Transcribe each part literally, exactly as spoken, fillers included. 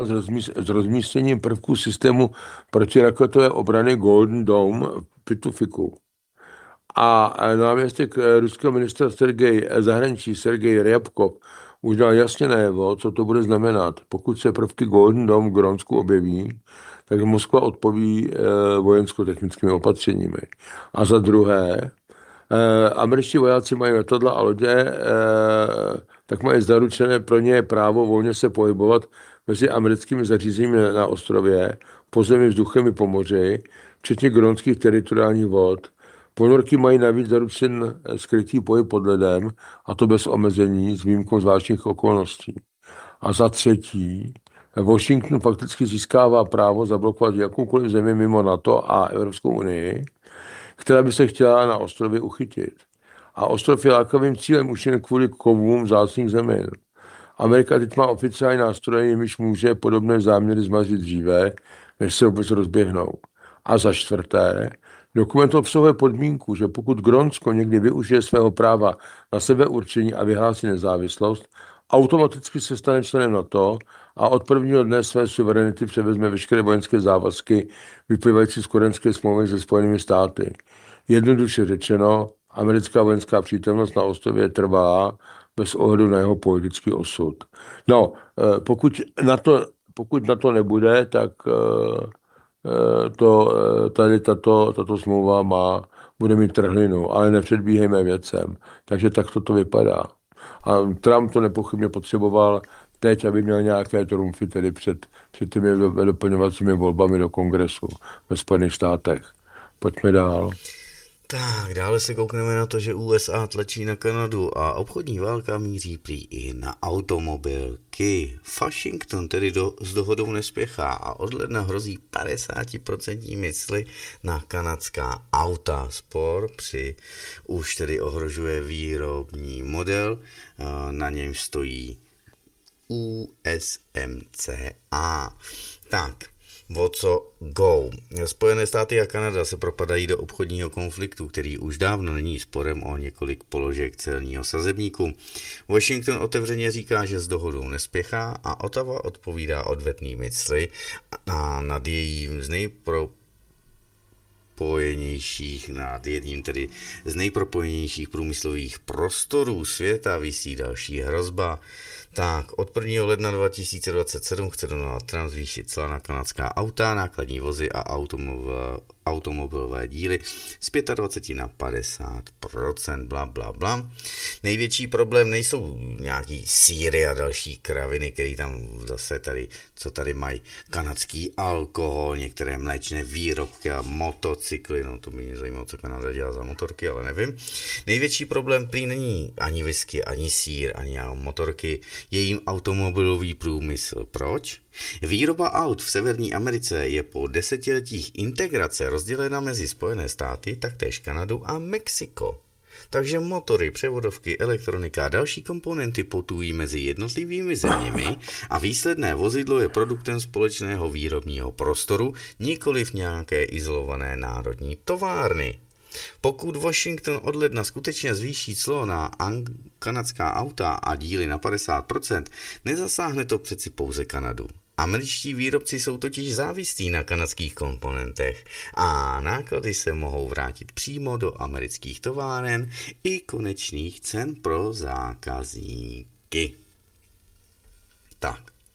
s, rozmíst, s rozmístěním prvků systému protiraketové obrany Golden Dome v Pitufiku. A náměstek ruského ministra Sergej zahraničí Sergej Ryabkov už dal jasně najevo, co to bude znamenat. Pokud se prvky Golden Dome v Grónsku objeví, tak Moskva odpoví e, vojensko-technickými opatřeními. A za druhé, e, američtí vojáci mají letadla a lodě, e, tak mají zaručené pro ně právo volně se pohybovat mezi americkými zařízeními na, na ostrově, pozemním vzduchem i po moři, včetně grónských teritoriálních vod. Ponorky mají navíc zaručen skrytý pohyb pod ledem, a to bez omezení, s výjimkou zvláštních okolností. A za třetí, Washington fakticky získává právo zablokovat jakoukoliv zemi mimo NATO a Evropskou unii, která by se chtěla na ostrově uchytit. A ostrov je lákavým cílem už jen kvůli kovům vzácných zemin. Amerika teď má oficiální nástroje, jimiž může podobné záměry zmazit dříve, než se vůbec rozběhnou. A za čtvrté, dokument obsahuje podmínku, že pokud Grónsko někdy využije svého práva na sebeurčení a vyhlásí nezávislost, automaticky se stane členem NATO a od prvního dne své suverenity převezme veškeré vojenské závazky vyplývající z korenské smlouvy se Spojenými státy. Jednoduše řečeno, americká vojenská přítomnost na ostrově trvá bez ohledu na jeho politický osud. No, pokud na to, pokud na to nebude, tak to, tady tato, tato smlouva má, bude mít trhlinu, ale nepředbíhejme věcem. Takže tak to vypadá. A Trump to nepochybně potřeboval teď, aby měl nějaké trumfy tedy před, před těmi doplňovacími volbami do kongresu ve Spojených státech. Pojďme dál. Tak, dále se koukneme na to, že U S A tlačí na Kanadu a obchodní válka míří prý i na automobilky. Washington tedy do, s dohodou nespěchá a od ledna hrozí padesát procent mysli na kanadská auta. Spor při už tedy ohrožuje výrobní model, na něm stojí U S M C A. Tak, o co go? Spojené státy a Kanada se propadají do obchodního konfliktu, který už dávno není sporem o několik položek celního sazebníku. Washington otevřeně říká, že s dohodou nespěchá a Ottawa odpovídá odvetnými cly a nad jejím z nejpropojenějších, nad jedním tedy z nejpropojenějších průmyslových prostorů světa visí další hrozba. Tak, od prvního ledna dva tisíce dvacet sedm chce Donald Trump zvýšit cla na kanadská auta, nákladní vozy a automobil, automobilové díly z dvacet pět na padesát procent, bla, bla, bla. Největší problém nejsou nějaký sýry a další kraviny, které tam zase tady, co tady mají, kanadský alkohol, některé mléčné výrobky a motocykly, no to by mě zajímalo, co Kanada dělá za motorky, ale nevím. Největší problém prý není ani whisky, ani sýr, ani motorky, je jim automobilový průmysl. Proč? Výroba aut v Severní Americe je po desetiletích integrace rozdělena mezi Spojené státy, taktéž Kanadu a Mexiko. Takže motory, převodovky, elektronika a další komponenty putují mezi jednotlivými zeměmi a výsledné vozidlo je produktem společného výrobního prostoru, nikoliv nějaké izolované národní továrny. Pokud Washington od ledna skutečně zvýší clo na ang- kanadská auta a díly na padesát procent, nezasáhne to přeci pouze Kanadu. Američtí výrobci jsou totiž závislí na kanadských komponentech a náklady se mohou vrátit přímo do amerických továren i konečných cen pro zákazníky. Tak.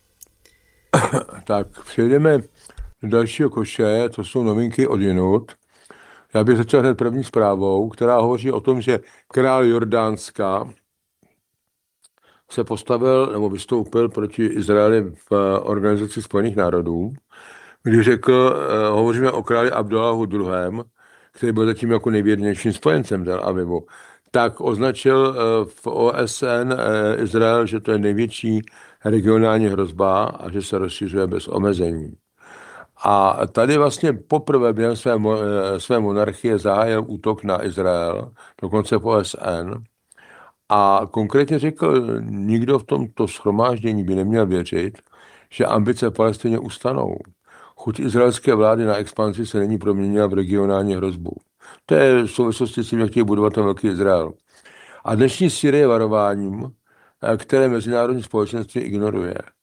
Tak, přejdeme do dalšího koše, to jsou novinky od jinut. Já bych začal hned první zprávou, která hovoří o tom, že král Jordánska se postavil nebo vystoupil proti Izraeli v Organizaci spojených národů, když řekl, hovoříme o králi Abdullahu druhém., který byl zatím jako nejvěrnějším spojencem Tel Avivu, tak označil v O S N Izrael, že to je největší regionální hrozba a že se rozšiřuje bez omezení. A tady vlastně poprvé během své, své monarchie zahájil útok na Izrael, dokonce po O S N. A konkrétně řekl, nikdo v tomto shromáždění by neměl věřit, že ambice Palestině ustanou. Chuť izraelské vlády na expanzi se není proměnila v regionální hrozbu. To je v souvislosti s tím, jak chtějí budovat ten velký Izrael. A dnešní Sýrie je varováním, které mezinárodní společenství ignoruje.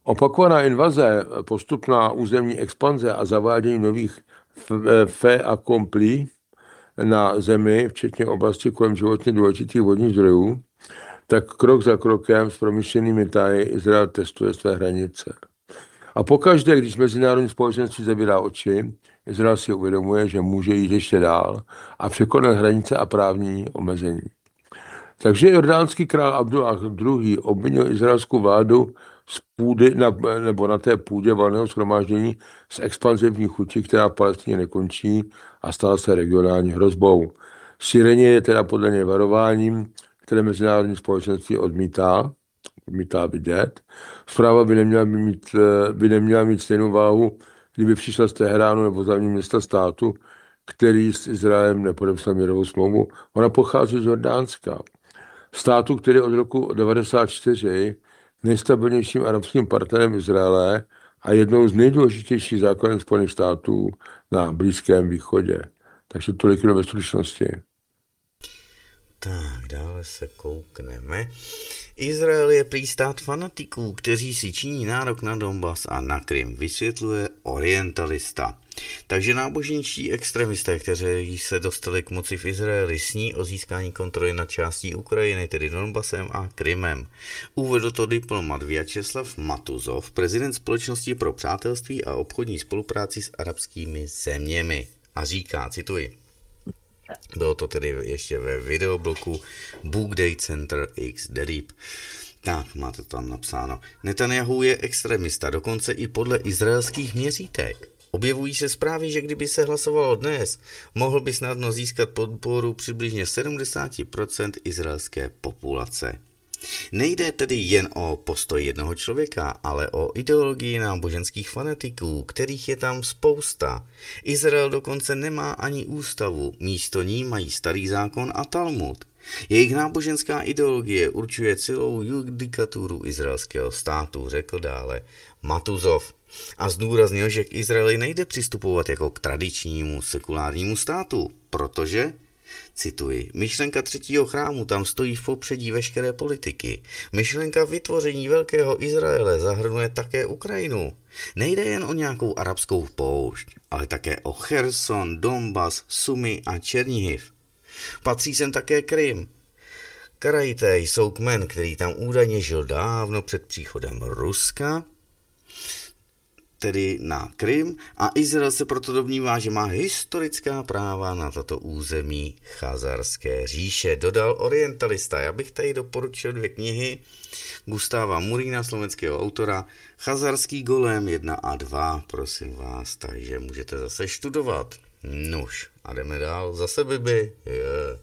Opakovaná invaze, postupná územní expanze a zavádění nových fait accompli na zemi, včetně oblasti kolem životně důležitých vodních zdrojů, tak krok za krokem s promyšlenými tahy Izrael testuje své hranice. A pokaždé, když mezinárodní společenství zavírá oči, Izrael si uvědomuje, že může jít ještě dál a překonat hranice a právní omezení. Takže jordánský král Abdullah druhý. obvinil izraelskou vládu z půdy, na, nebo na té půdě valného shromáždění z expanzivní chuti, která v Palestině nekončí a stala se regionální hrozbou. Šíření je teda podle něj varováním, které mezinárodní společenství odmítá, odmítá vidět. Zpráva by neměla mít, by neměla mít stejnou váhu, kdyby přišla z Teheránu nebo z hlavního města státu, který s Izraelem nepodepsal mírovou smlouvu. Ona pochází z Jordánska. Státu, který od roku devadesát čtyři nejstabilnějším arabským partnerem Izraele a jednou z nejdůležitějších základen Spojených států na Blízkém východě. Takže tolik ve stručnosti. Tak, dále se koukneme. Izrael je prý stát fanatiků, kteří si činí nárok na Donbas a na Krym, vysvětluje orientalista. Takže náboženští extremisté, kteří se dostali k moci v Izraeli, sní o získání kontroly nad částí Ukrajiny, tedy Donbasem a Krymem. Uvedl to diplomat Vjačeslav Matuzov, prezident Společnosti pro přátelství a obchodní spolupráci s arabskými zeměmi. A říká, cituji, bylo to tedy ještě ve videobloku Book Day Center X Derib. Tak, máte tam napsáno. Netanyahu je extremista, dokonce i podle izraelských měřítek. Objevují se zprávy, že kdyby se hlasovalo dnes, mohl by snadno získat podporu přibližně sedmdesát procent izraelské populace. Nejde tedy jen o postoj jednoho člověka, ale o ideologii náboženských fanatiků, kterých je tam spousta. Izrael dokonce nemá ani ústavu, místo ní mají starý zákon a Talmud. Jejich náboženská ideologie určuje celou judikaturu izraelského státu, řekl dále Matuzov. A zdůraznil, že k Izraeli nejde přistupovat jako k tradičnímu sekulárnímu státu, protože, cituji, myšlenka třetího chrámu tam stojí v popředí veškeré politiky. Myšlenka vytvoření velkého Izraele zahrnuje také Ukrajinu. Nejde jen o nějakou arabskou poušť, ale také o Cherson, Donbas, Sumy a Černihiv. Patří sem také Krym. Karajité jsou kmen, který tam údajně žil dávno před příchodem Ruska, tedy na Krym, a Izrael se proto domnívá, že má historická práva na tato území Chazarské říše, dodal orientalista. Já bych tady doporučil dvě knihy Gustáva Murína, slovenského autora, Chazarský golem jedna a dva, prosím vás, takže můžete zase studovat. Nuž, a jdeme dál, zase Bibi. Yeah.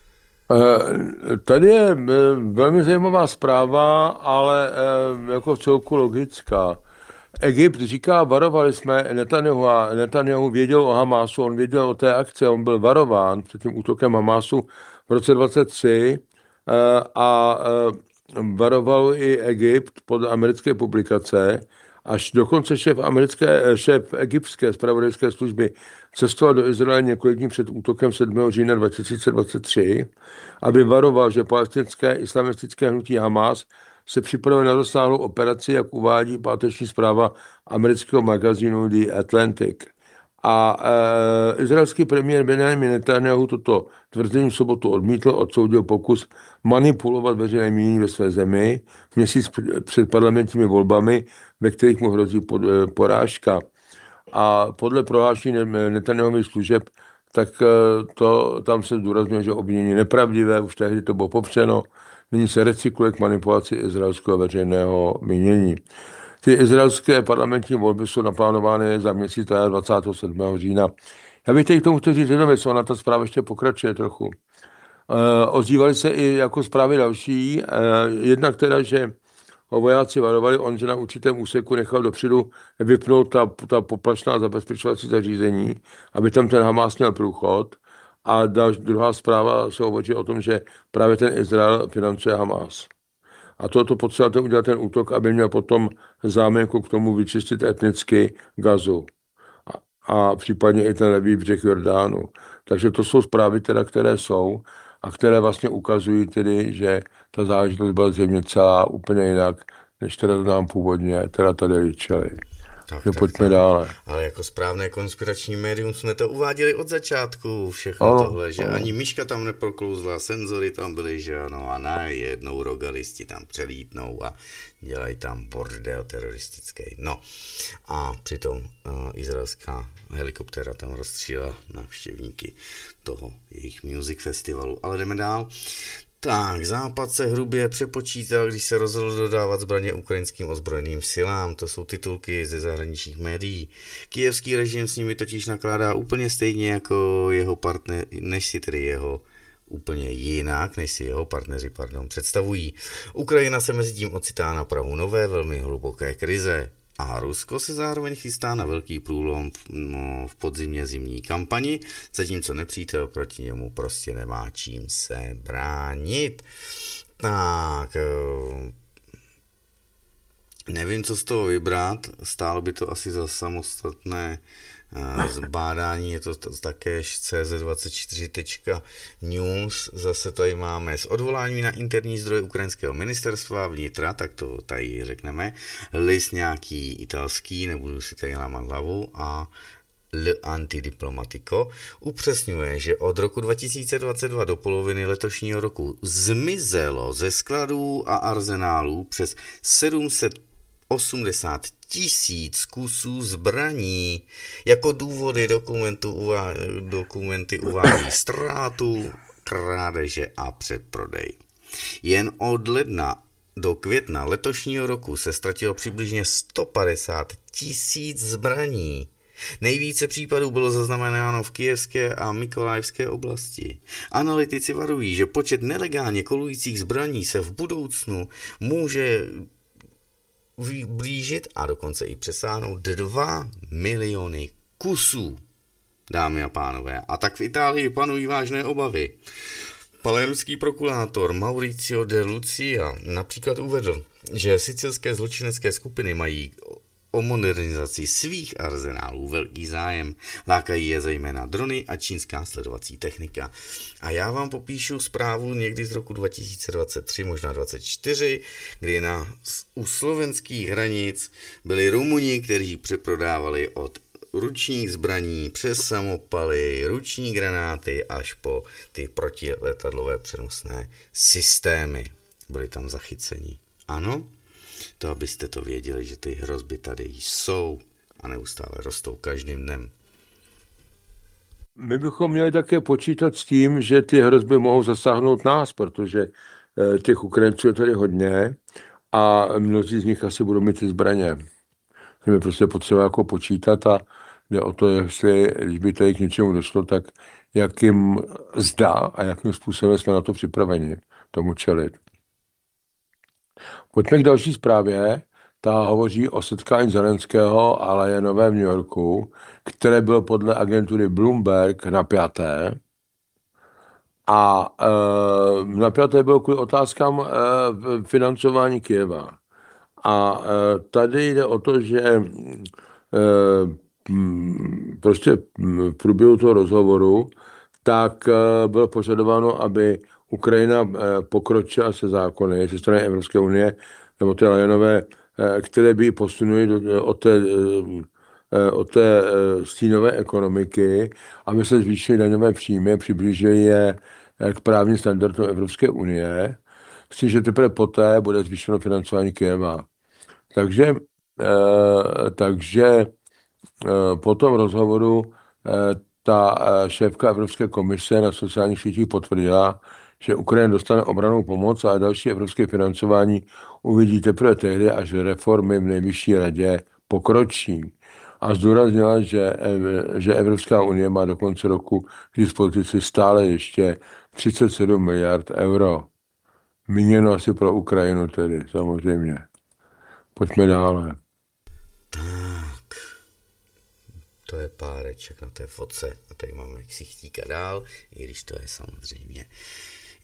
Tady je velmi zajímavá zpráva, ale jako celku logická. Egypt říká, varovali jsme Netanyahu, a Netanyahu věděl o Hamásu, on věděl o té akci, on byl varován před tím útokem Hamásu v roce dvacet tři a varoval i Egypt podle americké publikace, až dokonce šéf americké, šéf egyptské zpravodajské služby cestoval do Izraele několik dní před útokem sedmého října dva tisíce dvacet tři, aby varoval, že palestinské islamistické hnutí Hamás se připravuje na rozsáhlou operaci, jak uvádí páteční zpráva amerického magazínu The Atlantic. A e, izraelský premiér Benjamin Netanyahu toto tvrzení v sobotu odmítl, odsoudil pokus manipulovat veřejné mínění ve své zemi měsíc před parlamentními volbami, ve kterých mu hrozí pod, e, porážka. A podle prohlášení Netanyahových služeb, tak e, to, tam se zdůrazňuje, že obvinění nepravdivé, už tehdy to bylo popřeno, nyní se recykluje k manipulaci izraelského veřejného mínění. Ty izraelské parlamentní volby jsou naplánovány za měsíc dvacátého sedmého října. Já bych teď k tomu chtěl říct jednu věc, ona ta zpráva ještě pokračuje trochu. E, ozývaly se i jako zprávy další, e, jednak teda, že vojáci varovali, on, že na určitém úseku nechal dopředu vypnout ta, ta poplašná zabezpečovací zařízení, aby tam ten Hamás měl průchod. A další, druhá zpráva se hovoří o tom, že právě ten Izrael financuje Hamás. A toto potřebuje udělat ten útok, aby měl potom záměnku k tomu vyčistit etnicky Gazu. A, a případně i ten levý břeh Jordánu. Takže to jsou zprávy, teda, které jsou a které vlastně ukazují tedy, že ta záležitost byla zřejmě celá úplně jinak, než teda nám původně teda tady vyčeli. Tak, že tak, pojďme tak. dále. Ale jako správné konspirační médium jsme to uváděli od začátku, všechno Ano, tohle, že ano. ani myška tam neproklouzla, senzory tam byly, že ano, a najednou rogalisti tam přelítnou a dělají tam bordel teroristický. No a přitom uh, izraelská helikoptéra tam rozstřílela návštěvníky toho jejich music festivalu. Ale jdeme dál. Tak, Západ se hrubě přepočítal, když se rozhodl dodávat zbraně ukrajinským ozbrojeným silám. To jsou titulky ze zahraničních médií. Kyjevský režim s nimi totiž nakládá úplně stejně jako jeho partner, než si tedy jeho úplně jinak, než si jeho partneři pardon, představují. Ukrajina se mezi tím ocitá na prahu nové, velmi hluboké krize. A Rusko se zároveň chystá na velký průlom no, v podzimně zimní kampani, zatímco nepřítel proti němu prostě nemá čím se bránit. Tak, nevím, co z toho vybrat, stálo by to asi za samostatné zbádání, je to také C Z dvacet čtyři tečka news, zase tady máme s odvoláním na interní zdroje ukrajinského ministerstva vnitra, tak to tady řekneme, list nějaký italský, nebudu si tady lámat hlavu, a L Antidiplomatico upřesňuje, že od roku dva tisíce dvacet dva do poloviny letošního roku zmizelo ze skladů a arzenálů přes sedm set osmdesát tisíc kusů zbraní. Jako důvody dokumentu uvá, dokumenty uvádí ztrátu, krádeže a předprodej. Jen od ledna do května letošního roku se ztratilo přibližně sto padesát tisíc zbraní. Nejvíce případů bylo zaznamenáno v kyjevské a mykolajivské oblasti. Analytici varují, že počet nelegálně kolujících zbraní se v budoucnu může blížit a dokonce i přesáhnout dva miliony kusů, dámy a pánové. A tak v Itálii panují vážné obavy. Palermský prokurátor Maurizio de Lucia například uvedl, že sicilské zločinecké skupiny mají o modernizaci svých arzenálů velký zájem. Lákají je zejména drony a čínská sledovací technika. A já vám popíšu zprávu někdy z roku dva tisíce dvacet tři, možná dvacet čtyři, kdy na, u slovenských hranic byli Rumuni, kteří přeprodávali od ručních zbraní přes samopaly, ruční granáty až po ty protiletadlové přenosné systémy. Byli tam zachyceni. Ano? To, abyste to věděli, že ty hrozby tady jsou a neustále rostou každým dnem. My bychom měli také počítat s tím, že ty hrozby mohou zasáhnout nás, protože těch Ukrajinců je tady hodně a mnozí z nich asi budou mít ty zbraně. My prostě potřeba jako počítat a jde o to, jestli, když by tady k něčemu došlo, tak jakým zdá a jakým způsobem jsme na to připraveni tomu čelit. Pojďme k další zprávě. Ta hovoří o setkání Zelenského a Leyenové v New Yorku, které bylo podle agentury Bloomberg napjaté. A e, napjaté bylo kvůli otázkám e, financování Kyjeva. A e, tady jde o to, že e, m, prostě v průběhu toho rozhovoru tak e, bylo požadováno, aby Ukrajina pokročila se zákony ze strany Evropské unie, nebo ty Leyenové, které by posunuly od té, od té stínové ekonomiky, aby se zvýšily daňové příjmy, přiblížily je k právním standardům Evropské unie, s tím, že teprve poté bude zvýšeno financování Kyjeva. Takže, takže po tom rozhovoru ta šéfka Evropské komise na sociálních sítích potvrdila, že Ukrajina dostane obrannou pomoc a další evropské financování uvidí teprve tehdy, až reformy v nejvyšší radě pokročí. A zdůraznila, že, že Evropská unie má do konce roku k dispozici stále ještě třicet sedm miliard euro. Míněno asi pro Ukrajinu tedy, samozřejmě. Pojďme dále. Tak, to je páreček na té fotce. A tady máme ksichtíka dál, i když to je samozřejmě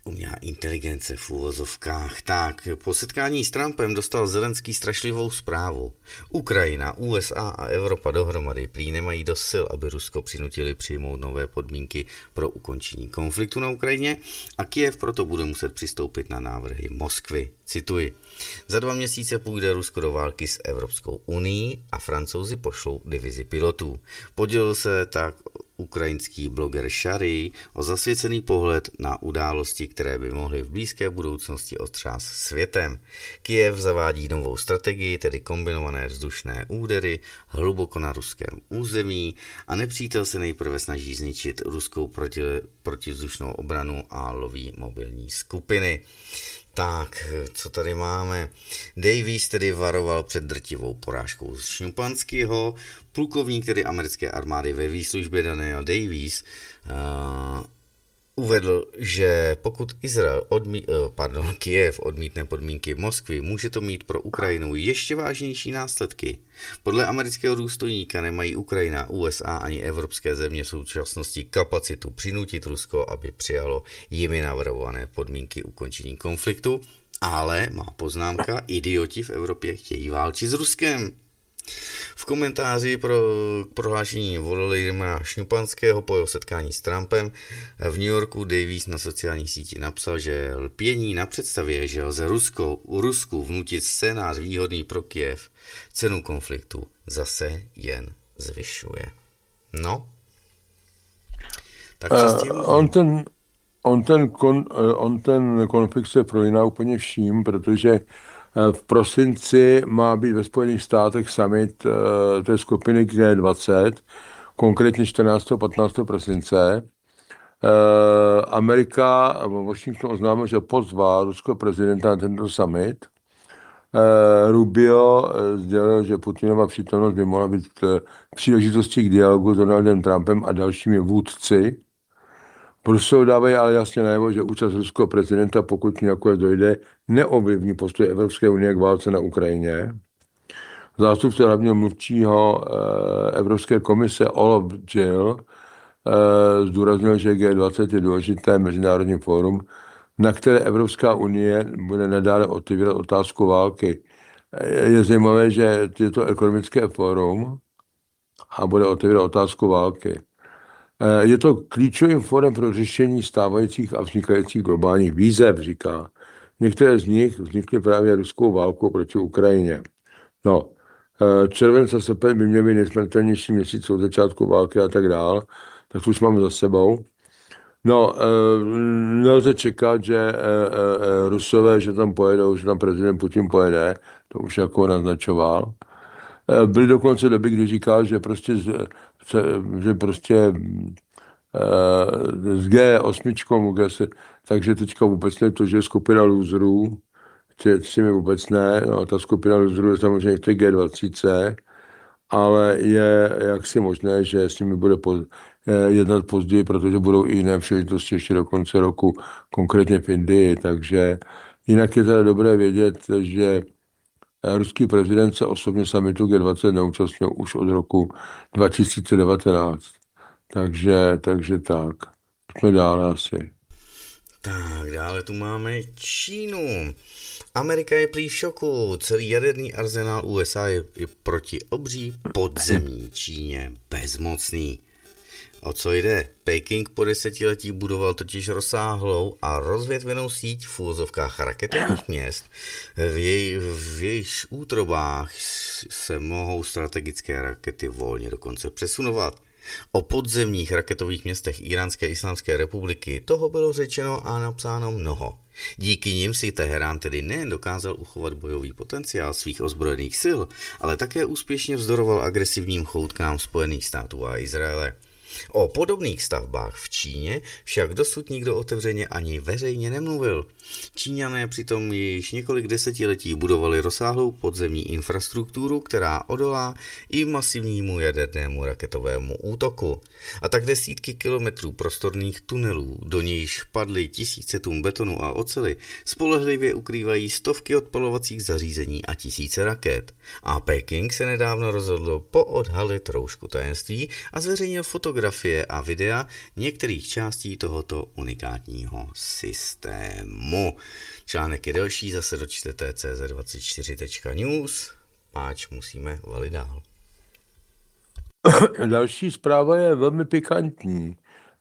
Umělá inteligence v úvozovkách. Tak, po setkání s Trumpem dostal Zelenský strašlivou zprávu. Ukrajina, U S A a Evropa dohromady prý nemají dost sil, aby Rusko přinutili přijmout nové podmínky pro ukončení konfliktu na Ukrajině a Kyjev proto bude muset přistoupit na návrhy Moskvy. Cituji. Za dva měsíce půjde Rusko do války s Evropskou unií a Francouzi pošlou divizi pilotů. Podělil se tak ukrajinský bloger Shari o zasvěcený pohled na události, které by mohly v blízké budoucnosti otřást světem. Kyjev zavádí novou strategii, tedy kombinované vzdušné údery hluboko na ruském území a nepřítel se nejprve snaží zničit ruskou proti, protivzdušnou obranu a loví mobilní skupiny. Tak, co tady máme? Davies tedy varoval před drtivou porážkou z Šimpanského. Plukovník tedy americké armády ve výslužbě Daniel Davies uh, uvedl, že pokud Izrael odmí, uh, pardon, Kyjev odmítne podmínky Moskvy, může to mít pro Ukrajinu ještě vážnější následky. Podle amerického důstojníka nemají Ukrajina, U S A ani evropské země v současnosti kapacitu přinutit Rusko, aby přijalo jimi navrhované podmínky ukončení konfliktu, ale má poznámka, idioti v Evropě chtějí válčit s Ruskem. V komentáři pro prohlášení Volodymyra Šňupanského po jeho setkání s Trumpem v New Yorku Davies na sociální síti napsal, že lpění na představě, že lze Rusko, u Rusku vnutit scénář výhodný pro Kyjev, cenu konfliktu zase jen zvyšuje. No, tak co s tím? Uh, on ten, on ten, kon, on ten konflikt se prolíná úplně vším, protože v prosinci má být ve Spojených státech summit uh, té skupiny G dvacet, konkrétně čtrnáctého a patnáctého prosince. Uh, Amerika, Washington oznámil, že pozval ruského prezidenta na tento summit. Uh, Rubio uh, sdělil, že Putinova přítomnost by mohla být uh, příležitostí k dialogu s Donaldem Trumpem a dalšími vůdci. Brusel dávají ale jasně najevo, že účast ruského prezidenta, pokud nakonec dojde, neovlivní postoj Evropské unie k válce na Ukrajině. Zástupce hlavního mluvčího uh, Evropské komise Olaf Jill uh, zdůraznil, že G dvacet je důležité mezinárodní fórum, na které Evropská unie bude nadále otevírat otázku války. Je zajímavé, že je to ekonomické fórum a bude otevírat otázku války. Je to klíčovým fórem pro řešení stávajících a vznikajících globálních výzev, říká. Některé z nich vznikly právě ruskou válkou proti Ukrajině. No, červenec a srpen by měly být nejsmrtelnější měsíc od začátku války a tak dál, tak to už máme za sebou. No, nelze čekat, že Rusové, že tam pojedou, že tam prezident Putin pojede, to už jako naznačoval. Byly dokonce doby, kdy říkal, že prostě, že prostě s G osm, takže teďka vůbec ne to, že je skupina loserů, s tím vůbec ne, no, ta skupina loserů je samozřejmě v té G dvacet, ale je jaksi možné, že s nimi bude po, jednat později, protože budou i jiné příležitosti ještě do konce roku, konkrétně v Indii, takže jinak je teda dobré vědět, že ruský prezident se osobně summitu G dvacet neúčastnil už od roku dva tisíce devatenáct. Takže, takže tak. Jsme dále asi. Tak, dále tu máme Čínu. Amerika je prý v šoku. Celý jaderný arzenál U S A je, je proti obří podzemní Číně bezmocný. O co jde? Peking po desetiletí budoval totiž rozsáhlou a rozvětvenou síť v úvozovkách raketových měst. V, jej, v jejich útrobách se mohou strategické rakety volně dokonce přesunovat. O podzemních raketových městech Íránské islámské republiky toho bylo řečeno a napsáno mnoho. Díky nim si Teherán tedy nejen dokázal uchovat bojový potenciál svých ozbrojených sil, ale také úspěšně vzdoroval agresivním choutkám Spojených států a Izraele. O podobných stavbách v Číně však dosud nikdo otevřeně ani veřejně nemluvil. Číňané přitom již několik desetiletí budovali rozsáhlou podzemní infrastrukturu, která odolá i masivnímu jadernému raketovému útoku. A tak desítky kilometrů prostorných tunelů, do nějž padly tisíce tun betonu a oceli, spolehlivě ukrývají stovky odpalovacích zařízení a tisíce raket. A Peking se nedávno rozhodl poodhalit roušku tajemství a zveřejnil fotografii fotografie a videa některých částí tohoto unikátního systému. Článek je delší, zase dočtete C Z dvacet čtyři tečka news, páč musíme valit dál. Další zpráva je velmi pikantní.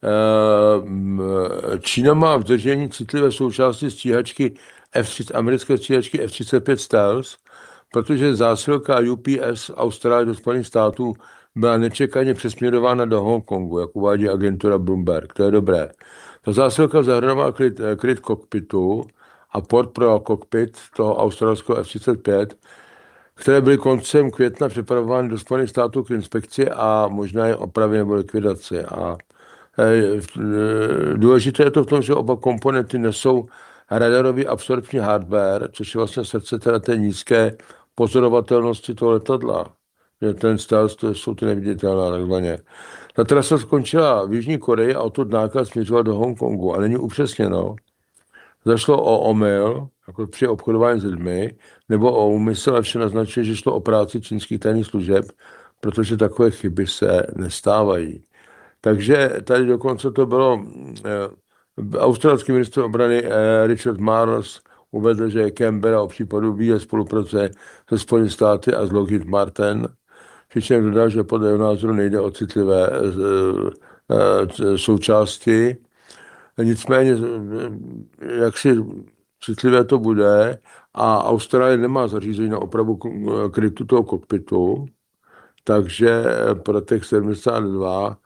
Čína má v držení citlivé součásti stíhačky F třicet, americké stíhačky F třicet pět Stealth, protože zásilka U P S Austrálie do Spojených států byla nečekaně přesměrována do Hongkongu, jak uvádí agentura Bloomberg. To je dobré. Ta zásilka zahrnovala kryt, kryt kokpitu a port pro kokpit toho australského F třicet pět, které byly koncem května připravovány do Spojených států k inspekci a možná je opravě nebo likvidaci. A důležité je to v tom, že oba komponenty nesou radarový absorpční hardware, což je vlastně srdce teda té nízké pozorovatelnosti toho letadla. Že ten stealth, to jsou ty neviditelné takzvaně. Ta trasa skončila v Jižní Koreji a odtud náklad směřoval do Hongkongu a není upřesněno. Zašlo o omyl, jako při obchodování s lidmi, nebo o úmysl, a vše naznačuje, že šlo o práci čínských tajných služeb, protože takové chyby se nestávají. Takže tady dokonce to bylo, eh, australský ministr obrany eh, Richard Marles uvedl, že Canberra o případu výje spolupracuje se Spojenými státy a s Lockheed Martin. Přičem dodal, že podle jeho názoru nejde o citlivé eh, eh, součásti. Nicméně, jak si citlivé to bude, a Austrálie nemá zařízení na opravu krytu toho kokpitu, takže Protec sedmdesát dva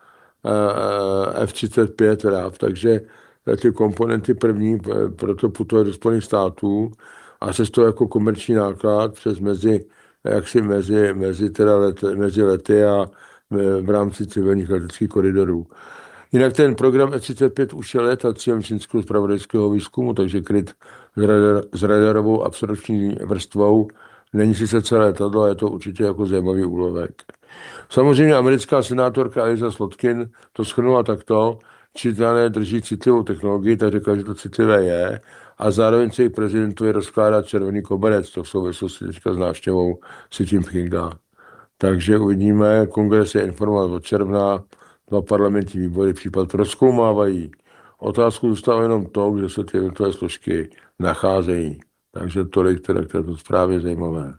F třicet pět R A F, takže ty komponenty první proto putuje do Spojených států a se z toho jako komerční náklad přes mezi, jaksi mezi, mezi, teda let, mezi lety a v rámci civilních leteckých koridorů. Jinak ten program F třicet pět už je léta cílem čínského zpravodajského výzkumu, takže kryt s, radar, s radarovou absorpční vrstvou není sice celé letadlo, je to určitě jako zajímavý úlovek. Samozřejmě americká senátorka Eliza Slotkin to shrnula takto, Číňané drží citlivou technologii, tak řekla, že to citlivé je, a zároveň se jich prezidentovi rozkládá červený koberec, to v souvislosti teďka s návštěvou Xi Jinpinga. Takže uvidíme, kongres je informovat od června, dva parlamentní výbory případ prozkoumávají. Otázku zůstává jenom to, kde se ty jednotlivé složky nacházejí. Takže tolik teda k této zprávě zajímavé.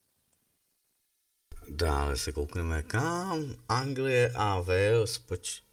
Dále se koukneme kam. Anglie a Wales. Poč...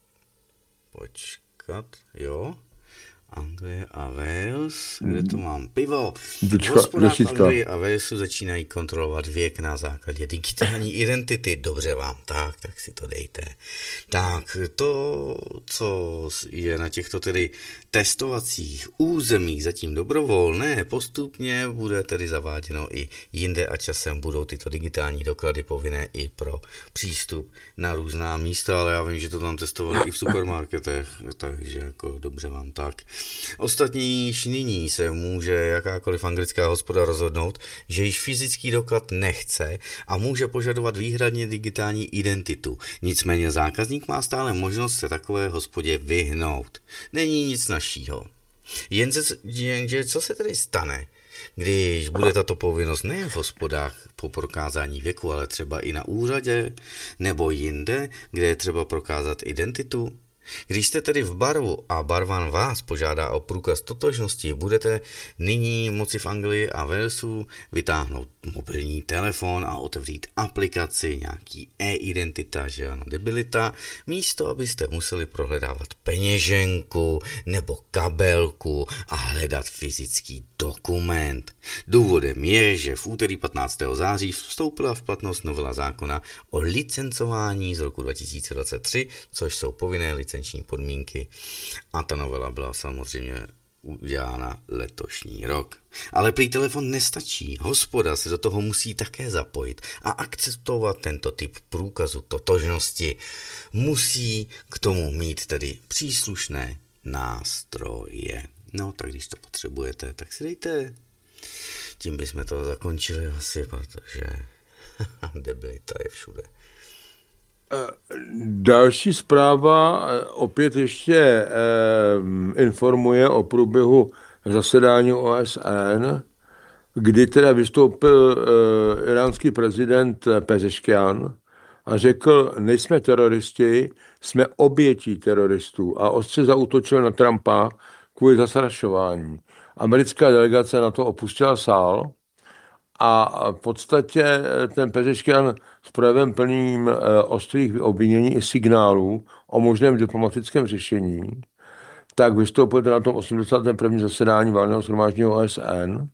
Počkat, jo. Anglie a Wales, kde to mám? Pivo. V hospodách Anglie a Walesu začínají kontrolovat věk na základě digitální identity. Dobře vám, tak, tak si to dejte. Tak, to, co je na těchto tedy testovacích územích zatím dobrovolné, postupně bude tedy zaváděno i jinde a časem budou tyto digitální doklady povinné i pro přístup na různá místa, ale já vím, že to tam testovali i v supermarketech, takže jako dobře vám tak. Ostatní již nyní se může jakákoliv anglická hospoda rozhodnout, že již fyzický doklad nechce a může požadovat výhradně digitální identitu. Nicméně zákazník má stále možnost se takové hospodě vyhnout. Není nic snazšího. Jenže, jenže co se tedy stane, když bude tato povinnost nejen v hospodách po prokázání věku, ale třeba i na úřadě nebo jinde, kde je třeba prokázat identitu? Když jste tedy v baru a barman vás požádá o průkaz totožnosti, budete nyní moci v Anglii a Walesu vytáhnout mobilní telefon a otevřít aplikaci, nějaký e-identita, že ano, debilita, místo abyste museli prohledávat peněženku nebo kabelku a hledat fyzický dokument. Důvodem je, že v úterý patnáctého září vstoupila v platnost novela zákona o licencování z roku dva tisíce dvacet tři, což jsou povinné licenční podmínky, a ta novela byla samozřejmě udělána letošní rok. Ale prý telefon nestačí, hospoda se do toho musí také zapojit a akceptovat tento typ průkazu totožnosti. Musí k tomu mít tedy příslušné nástroje. No, tak když to potřebujete, tak si dejte. Tím bychom to zakončili asi, protože debilita je všude. Další zpráva opět ještě eh, informuje o průběhu zasedání O S N, kdy teda vystoupil eh, iránský prezident Pezeškian a řekl, nejsme teroristi, jsme obětí teroristů a ostře zaútočil na Trumpa kvůli zastrašování. Americká delegace na to opustila sál a v podstatě ten Pezeškian s projevem plným ostrých obvinění i signálů o možném diplomatickém řešení, tak vystoupil na tom osmdesátém prvním zasedání valného shromáždění O S N,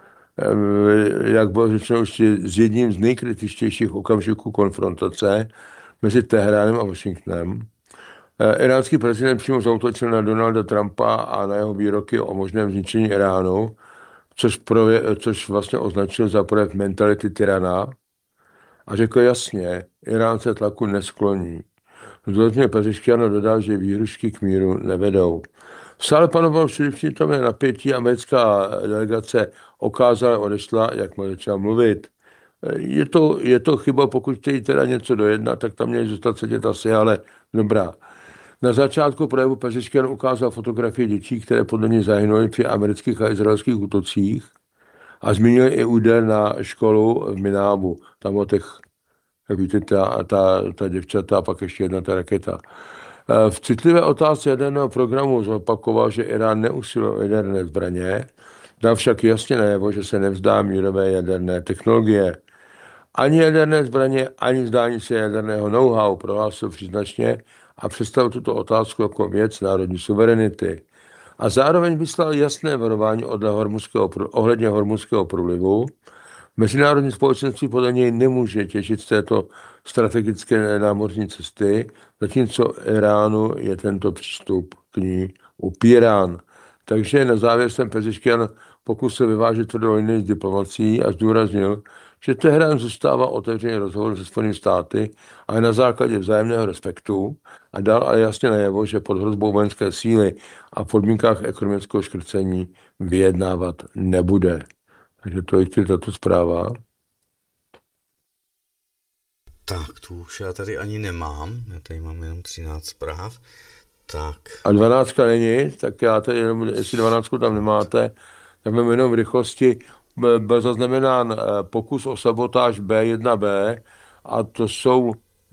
jak bylo řečeno, ještě s jedním z nejkritičtějších okamžiků konfrontace mezi Teheránem a Washingtonem. Iránský prezident přímo zaútočil na Donalda Trumpa a na jeho výroky o možném zničení Iránu, což, projevě, což vlastně označil za projev mentality tyrana a řekl jasně, Irán se tlaku neskloní. Zdůrazně Pezeškian dodal, že výhrušky k míru nevedou. V sále panovalo především napětí, americká delegace okázala odešla, jak má začala mluvit. Je to, je to chyba, pokud chtějí teda něco dojednat, tak tam měli zůstat sedět asi, ale dobrá. Na začátku projevu Pezeškian ukázal fotografie dětí, které podle něj zahynuly při amerických a izraelských útocích a zmínil i úder na školu v Minábu. Tam o těch, jak víte, ta, ta, ta děvčata a pak ještě jedna ta raketa. V citlivé otázce jaderného programu zopakoval, že Irán neusiluje o jaderné zbraně, dal však jasně najevo, že se nevzdá mírové jaderné technologie. Ani jaderné zbraně, ani vzdání se jaderného know-how prohlásil příznačně a představil tuto otázku jako věc národní suverenity. A zároveň vyslal jasné varování ohledně Hormuzského průlivu. Mezinárodní společenství podle něj nemůže těžit z této strategické námořní cesty, zatímco Iránu je tento přístup k ní upírán. Takže na závěr jsem Pezeškian pokusil vyvážit tvrdou linii s diplomací a zdůraznil, že Teherán zůstává otevřený rozhovor se Spojenými státy, ale na základě vzájemného respektu a dal ale jasně najevo, že pod hrozbou vojenské síly a v podmínkách ekonomického škrcení vyjednávat nebude. Takže to je tato zpráva. Tak, tu už já tady ani nemám. Já tady mám jenom třináct zpráv. Tak. A dvanáctka není, tak já tady jenom, jestli dvanáctku tam nemáte, tak mám jenom v rychlosti. Byl zaznamenán pokus o sabotáž B jedna B a to jsou,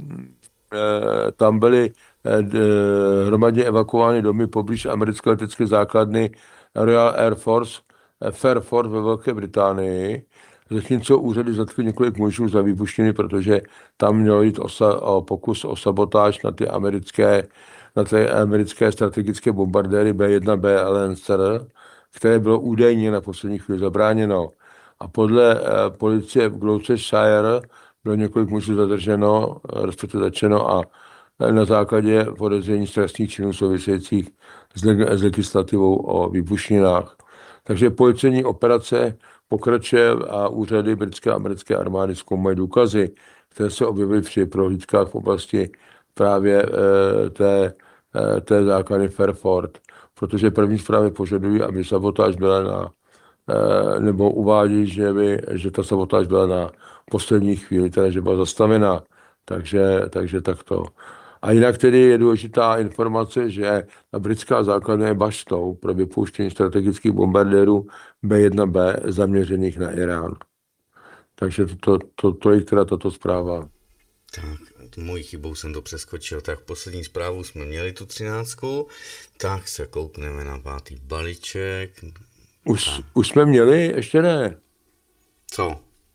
tam byly hromadně evakuovány domy poblíž americké letecké základny Royal Air Force, Fairford ve Velké Británii, zatímco úřady zatkly několik mužů za výbušniny, protože tam mělo jít o, o pokus o sabotáž na ty americké, na ty americké strategické bombardéry B jedna B Lancer, které bylo údajně na poslední chvíli zabráněno. A podle eh, policie v Gloucestershire bylo několik mužů zadrženo, respektive začeno a na základě podezření z trestných činů souvisejících s, leg- s legislativou o výbušninách. Takže policejní operace pokračuje a úřady britské a americké armády zkoumají důkazy, které se objevily při prohlídkách v oblasti právě eh, té, eh, té základny Fairford, protože první zprávy požadují, aby sabotáž byla na, eh, nebo uvádí, že, by, že ta sabotáž byla na poslední chvíli, teda že byla zastavená, takže, takže takto. A jinak tedy je důležitá informace, že ta britská základna je baštou pro vypouštění strategických bombardérů B jedna B zaměřených na Irán. Takže to, to, to, to je teda tato zpráva. Tak, mojí chybou jsem to přeskočil. Tak poslední zprávu jsme měli tu třináctku, tak se koukneme na pátý balíček. Už, už jsme měli? Ještě ne. Co?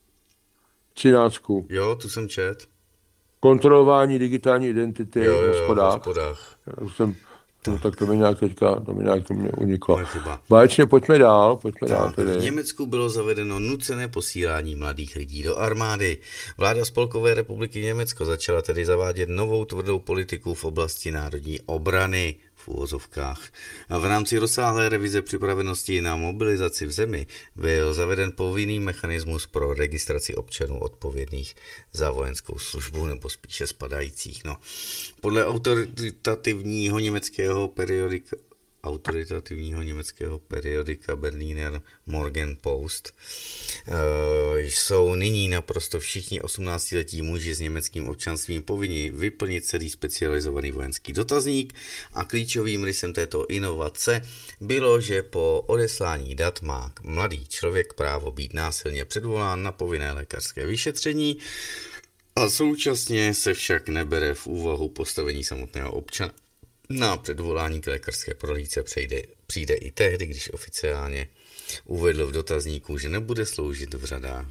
Třináctku. Jo, tu jsem čet. Kontrolování digitální identity Jo, jo, v hospodách. v hospodách. Už jsem, no, tak to mi nějak teďka, to mi nějak to mě uniklo. Moje chyba. Báječně, pojďme dál, pojďme dál Tak, v tedy. Německu bylo zavedeno nucené posílání mladých lidí do armády. Vláda Spolkové republiky Německo začala tedy zavádět novou tvrdou politiku v oblasti národní obrany v úvozovkách. A v rámci rozsáhlé revize připravenosti na mobilizaci v zemi byl zaveden povinný mechanismus pro registraci občanů odpovědných za vojenskou službu, nebo spíše spadajících. No. Podle autoritativního německého periodika autoritativního německého periodika Berliner Morgenpost e, jsou nyní naprosto všichni osmnáctiletí muži s německým občanstvím povinni vyplnit celý specializovaný vojenský dotazník a klíčovým rysem této inovace bylo, že po odeslání dat má mladý člověk právo být násilně předvolán na povinné lékařské vyšetření A současně se však nebere v úvahu postavení samotného občana. Na předvolání k lékařské prohlídce přijde, přijde i tehdy, když oficiálně uvedl v dotazníku, že nebude sloužit v řadách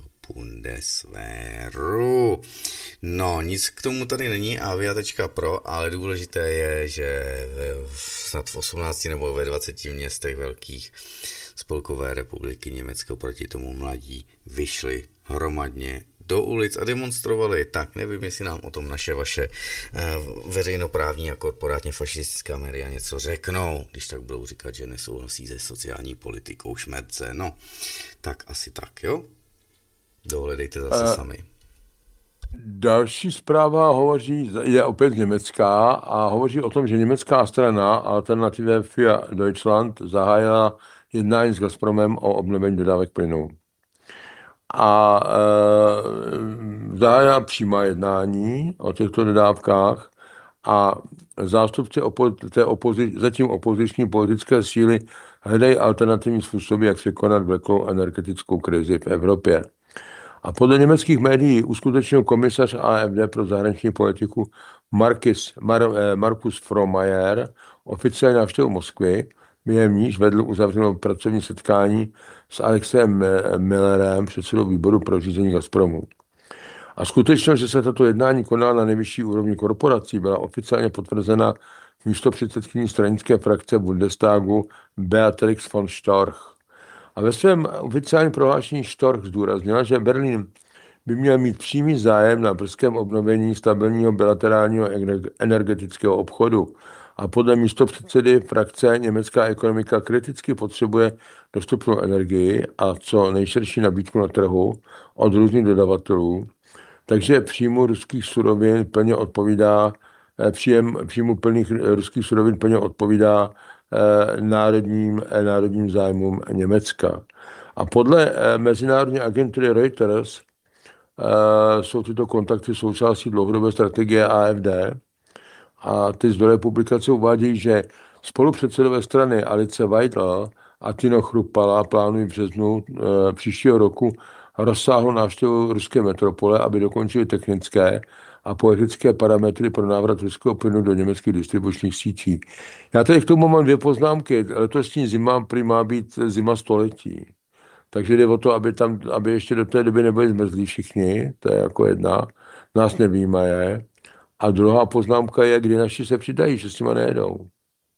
Bundeswehru. No, nic k tomu tady není a vyjádečka pro, ale důležité je, že snad v osmnácti nebo ve dvaceti městech velkých Spolkové republiky Německo proti tomu mladí vyšli hromadně do ulic a demonstrovali. Tak nevím, jestli nám o tom naše vaše eh, veřejnoprávní a korporátně fašistická média něco řeknou, když tak budou říkat, že nesouhlasí se sociální politikou Šmerce. No, tak asi tak, jo? Dohledejte zase Uh, sami. Další zpráva hovoří, je opět německá a hovoří o tom, že německá strana Alternative für Deutschland zahájila jednání s Gazpromem o obnovení dodávek plynu. A e, zahájila přímá jednání o těchto dodávkách a zástupci opo- té opozi- zatím opoziční politické síly hledají alternativní způsoby, jak překonat vleklou energetickou krizi v Evropě. A podle německých médií uskutečnil komisař A F D pro zahraniční politiku Markus, Mar, Markus Frohmayer oficiální návštěvu Moskvy, během níž vedl uzavřenou pracovní setkání s Alexem Millerem, předsedou výboru pro řízení Gazpromu. A skutečnost, že se tato jednání konala na nejvyšší úrovni korporací, byla oficiálně potvrzena místopředsedkyní stranické frakce Bundestagu Beatrix von Storch. A ve svém oficiálním prohlášení Storch zdůraznila, že Berlín by měl mít přímý zájem na brzkém obnovení stabilního bilaterálního energetického obchodu. A podle místopředsedy frakce německá ekonomika kriticky potřebuje dostupnou energii a co nejširší nabídku na trhu od různých dodavatelů. Takže příjmu ruských surovin plně odpovídá, příjem, příjmu plných ruských surovin plně odpovídá eh, národním, eh, národním zájmům Německa. A podle eh, mezinárodní agentury Reuters eh, jsou tyto kontakty součástí dlouhodobé strategie A F D. A ty zdroje publikace uvádějí, že spolupředsedové strany Alice Weidel a Tino Chrupala plánují v březnu e, příštího roku rozsáhlou návštěvu ruské metropole, aby dokončili technické a politické parametry pro návrat ruského plynu do německých distribučních sítí. Já tady k tomu mám dvě poznámky. Letosní zima prý má být zima století. Takže jde o to, aby, tam, aby ještě do té doby nebyli zmrzlí všichni, to je jako jedna, nás nevýmaje. A druhá poznámka je, kdy naši se přidají, že s nima nejedou.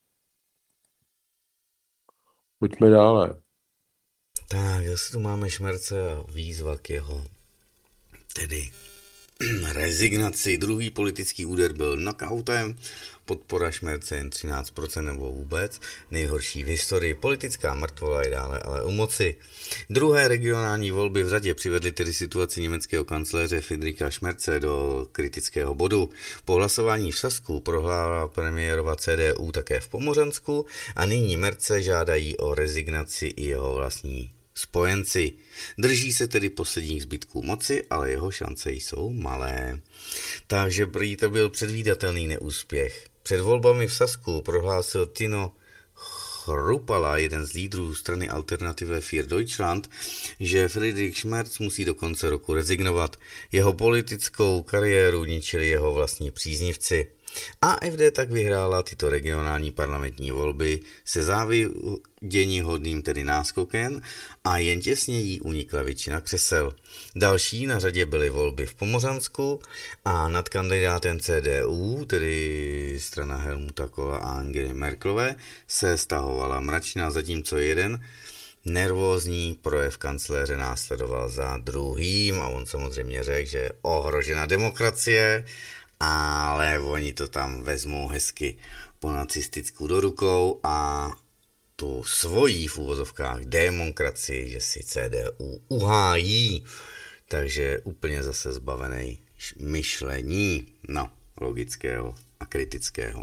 Pojďme dále. Tak, zase tu máme Šmerce a výzva k jeho tedy rezignaci. Druhý politický úder byl knockoutem, podpora Šmerce jen třináct procent nebo vůbec, nejhorší v historii, politická mrtvola je dále ale u moci. Druhé regionální volby v řadě přivedly tedy situaci německého kancléře Friedricha Šmerce do kritického bodu. Po hlasování v Sasku prohrála premiérova C D U také v Pomořansku a nyní Merce žádají o rezignaci i jeho vlastní spojenci. Drží se tedy posledních zbytků moci, ale jeho šance jsou malé. Takže prý to byl předvídatelný neúspěch. Před volbami v Sasku prohlásil Tino Chrupala, jeden z lídrů strany Alternative für Deutschland, že Friedrich Schmerz musí do konce roku rezignovat. Jeho politickou kariéru ničili jeho vlastní příznivci. A F D tak vyhrála tyto regionální parlamentní volby se záviděníhodným tedy náskokem a jen těsně jí unikla většina křesel. Další na řadě byly volby v Pomořansku a nad kandidátem C D U, tedy strana Helmuta Kohla a Angely Merkelové, se stahovala mračna, zatímco jeden nervózní projev kancléře následoval za druhým a on samozřejmě řekl, že je ohrožena demokracie, ale oni to tam vezmou hezky po nacistickou do rukou a tu svojí v úvozovkách demokracii, že si C D U uhájí, takže úplně zase zbavený myšlení, no, logického a kritického.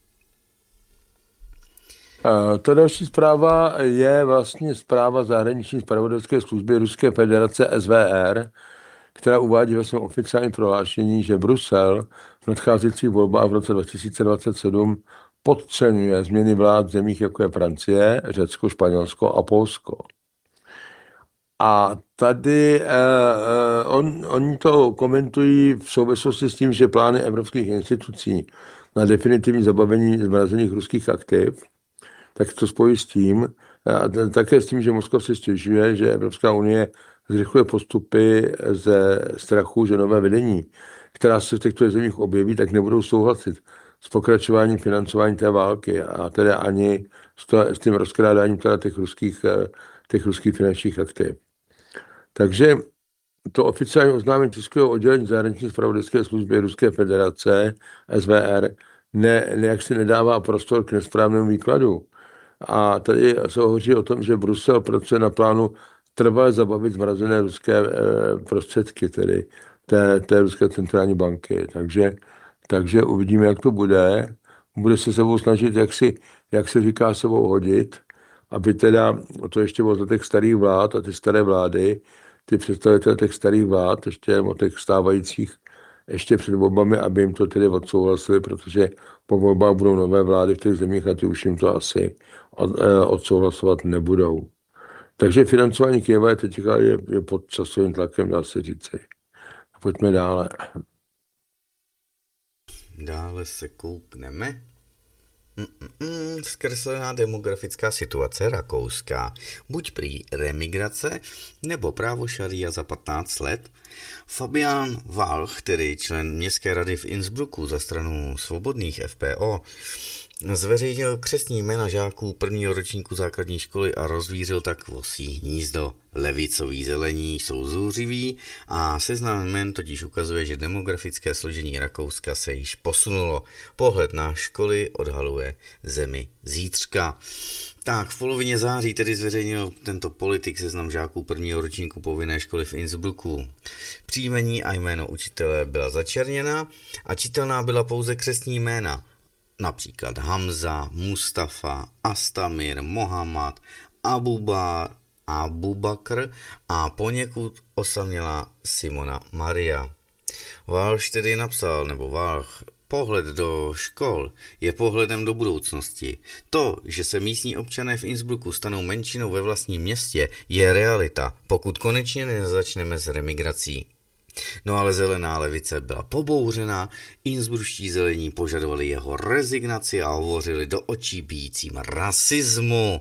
Ta další zpráva je vlastně zpráva zahraniční zpravodajské služby Ruské federace S V R, která uvádí ve svém oficiálním prohlášení, že Brusel v nadcházejících volbách v roce dva tisíce dvacet sedm podceňuje změny vlád v zemích, jako je Francie, Řecko, Španělsko a Polsko. A tady eh, eh, on, oni to komentují v souvislosti s tím, že plány evropských institucí na definitivní zabavení zmrazených ruských aktiv, tak to spojí s tím, a t- také s tím, že Moskva si stěžuje, že Evropská unie zrychluje postupy ze strachu, že nové vedení, která se v těchto zemích objeví, tak nebudou souhlasit s pokračováním financování té války a teda ani s, to, s tím rozkrádáním teda těch ruských, eh, těch ruských finančních aktiv. Takže to oficiální oznámení Českého oddělení zahraniční zpravodajské služby Ruské federace, S V R, ne, ne, jak se nedává prostor k nesprávnému výkladu. A tady se hovoří o tom, že Brusel pracuje na plánu trvale zabavit zmrazené ruské eh, prostředky, tedy té, té ruské centrální banky. Takže, takže uvidíme, jak to bude. Bude se sebou snažit, jak, si, jak se říká, sebou hodit, aby teda to ještě od těch starých vlád a ty staré vlády, ty představitelé těch starých vlád, ještě od těch stávajících, ještě před volbami, aby jim to tedy odsouhlasili, protože po volbách budou nové vlády v těch zemích a ty už jim to asi od, eh, odsouhlasovat nebudou. Takže financování Kyjeva je teď je, je pod časovým tlakem, dá se říci. Pojďme dále. Dále se koukneme. Mm-mm, zkreslená demografická situace Rakouska. Buď prý remigrace, nebo právo šaria za patnáct let. Fabian Walch, tedy člen městské rady v Innsbrucku za stranu svobodných F P O, zveřejnil křestní jména žáků prvního ročníku základní školy a rozvířil tak vosí hnízdo. Levicoví zelení jsou zůřiví a seznam jmen totiž ukazuje, že demografické složení Rakouska se již posunulo. Pohled na školy odhaluje zemi zítřka. Tak, v polovině září tedy zveřejnil tento politik seznam žáků prvního ročníku povinné školy v Innsbrucku. Příjmení a jméno učitele byla začerněna a čitelná byla pouze křestní jména. Například Hamza, Mustafa, Astamir, Mohammad, Abubar, Abubakr a poněkud osamělá Simona Maria. Walch tedy napsal, nebo Walch, pohled do škol je pohledem do budoucnosti. To, že se místní občané v Innsbrucku stanou menšinou ve vlastním městě, je realita, pokud konečně nezačneme s remigrací. No ale zelená levice byla pobouřená, innsbruští zelení požadovali jeho rezignaci a hovořili do očí bijícím rasismu.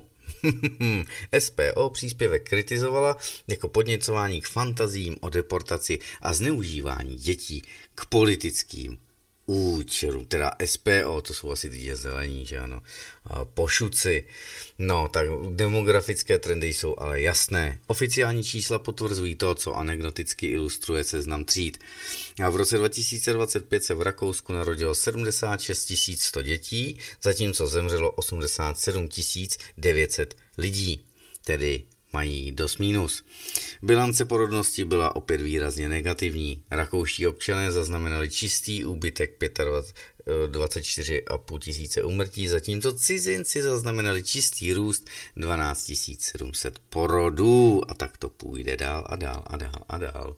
S P O příspěvek kritizovala jako podněcování k fantazím o deportaci a zneužívání dětí k politickým účelům. Teda S P O, to jsou asi ty zelení, že ano, pošuci. No, tak demografické trendy jsou ale jasné. Oficiální čísla potvrzují to, co anekdoticky ilustruje seznam tříd. A v roce dva tisíce dvacet pět se v Rakousku narodilo sedmdesát šest tisíc sto dětí, zatímco zemřelo osmdesát sedm tisíc devět set lidí, tedy mají dost mínus. Bilance porodnosti byla opět výrazně negativní. Rakouští občané zaznamenali čistý úbytek dvacet čtyři a půl tisíce úmrtí, zatímco cizinci zaznamenali čistý růst dvanáct tisíc sedm set porodů. A tak to půjde dál a dál a dál a dál.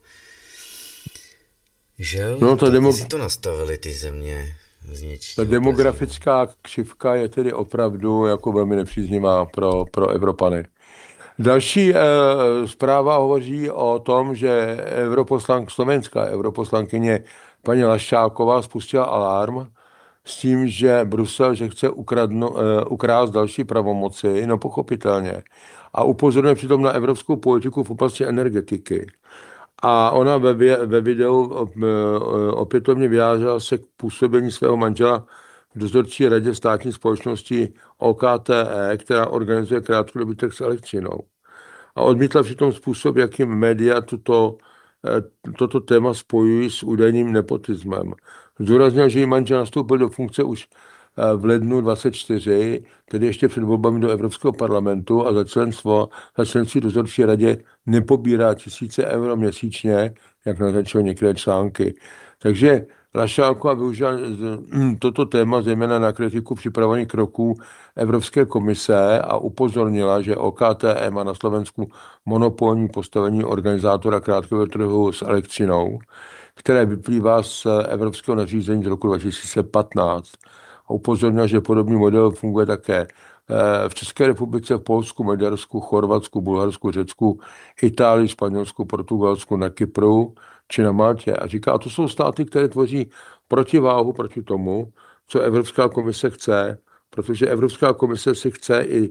Žel, No, to tak demo... si to nastavili ty země. Ta demografická křivka je tedy opravdu jako velmi nepříznivá pro, pro Evropany. Další e, zpráva hovoří o tom, že europoslank, slovenská europoslankyně paní Laščáková spustila alarm s tím, že Brusel, že chce ukradno, e, ukrást další pravomoci, no pochopitelně. A upozorňuje přitom na evropskou politiku v oblasti energetiky. A ona ve, ve videu e, opětovně vyjádřila se k působení svého manžela v dozorčí radě státní společnosti O K T E, která organizuje krátkodobý trh s elektřinou. A odmítla přitom způsob, jakým média tuto, toto téma spojují s údajným nepotismem. Zdůraznil, že jí manžel nastoupil do funkce už v lednu dvacet čtyři, tedy ještě před volbami do Evropského parlamentu, a za členstvo, za členství dozorčí radě nepobírá tisíce euro měsíčně, jak naznačují některé články. Takže Laščáková využila toto téma zejména na kritiku připravených kroků Evropské komise a upozornila, že O K T E má na Slovensku monopolní postavení organizátora krátkého trhu s elektřinou, které vyplývá z evropského nařízení z roku dva tisíce patnáct. A upozornila, že podobný model funguje také v České republice, v Polsku, Maďarsku, Chorvatsku, Bulharsku, Řecku, Itálii, Španělsku, Portugalsku, na Kypru či na Maltě. A říká, to jsou státy, které tvoří protiváhu proti tomu, co Evropská komise chce, protože Evropská komise si chce i,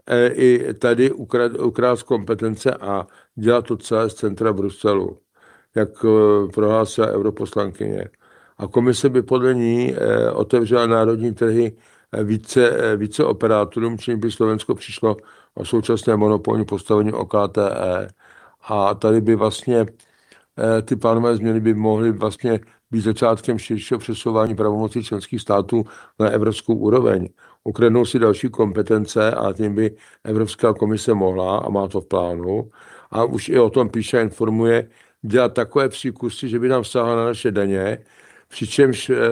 i tady ukrást kompetence a dělat to celé z centra Bruselu, jak prohlásila europoslankyně. A komise by podle ní otevřela národní trhy více, více operátorům, čím by Slovensko přišlo o současné monopolní postavení O K T E. A tady by vlastně ty plánové změny by mohly vlastně být začátkem širšího přesouvání pravomocí členských států na evropskou úroveň. Ukradnou si další kompetence a tím by Evropská komise mohla, a má to v plánu, a už i o tom píše a informuje, dělat takové příkusy, že by nám vsáhla na naše daně, přičemž e,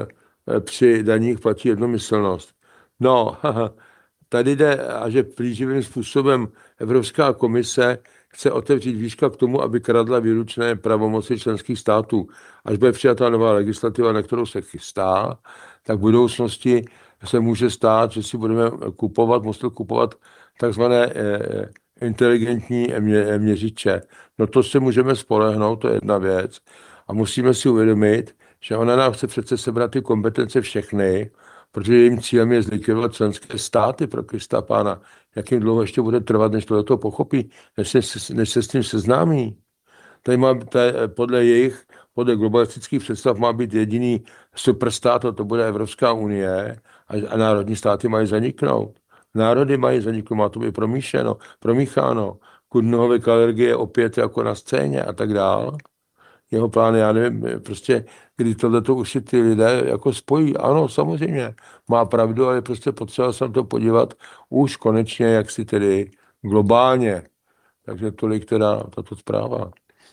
při daních platí jednomyslnost. No, tady jde, a že plíživým způsobem Evropská komise chce otevřít výška k tomu, aby kradla výlučné pravomoci členských států. Až bude přijatá nová legislativa, na kterou se chystá, tak v budoucnosti se může stát, že si budeme kupovat, museli kupovat takzvané eh, inteligentní mě, měřiče. No to si můžeme spolehnout, to je jedna věc. A musíme si uvědomit, že ona nám chce přece sebrat ty kompetence všechny, protože jejím cílem je zlikvidovat členské státy pro Krista pána. Jak jim dlouho ještě bude trvat, než to to pochopí, než se, než se s tím seznámí. Tady má, tady, podle jejich, podle globalistických představ má být jediný superstát, a to bude Evropská unie, a, a národní státy mají zaniknout. Národy mají zaniknout, má to být promíšeno, promícháno. Kudnohovek alergie opět jako na scéně a tak dál. Jeho plány, já nevím, prostě, kdy tohleto už si ty lidé jako spojí. Ano, samozřejmě, má pravdu, ale prostě potřeba se na to podívat už konečně, jak si tedy globálně. Takže tolik teda tato zpráva.